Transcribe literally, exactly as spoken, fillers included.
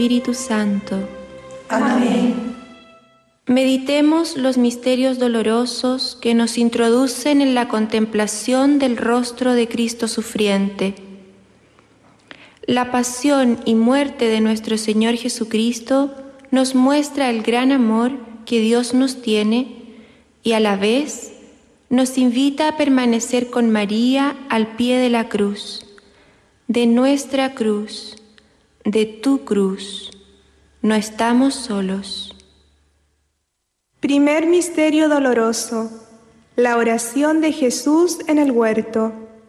Espíritu Santo. Amén. Meditemos los misterios dolorosos que nos introducen en la contemplación del rostro de Cristo sufriente. La pasión y muerte de nuestro Señor Jesucristo nos muestra el gran amor que Dios nos tiene y a la vez nos invita a permanecer con María al pie de la cruz, de nuestra cruz, de tu cruz. No estamos solos. Primer misterio doloroso: la oración de Jesús en el huerto.